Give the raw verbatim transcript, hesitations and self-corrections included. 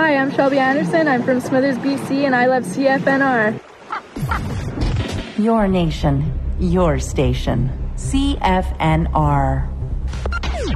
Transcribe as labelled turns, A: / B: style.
A: Hi, I'm Shelby Anderson. I'm from Smithers, B C, and I love C F N R.
B: Your nation, your station. C F N R.